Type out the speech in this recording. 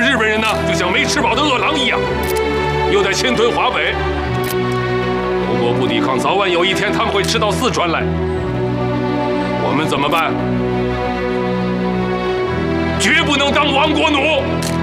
日本人呢，就像没吃饱的饿狼一样，又在侵吞华北。如果不抵抗，早晚有一天他们会吃到四川来。我们怎么办？绝不能当亡国奴！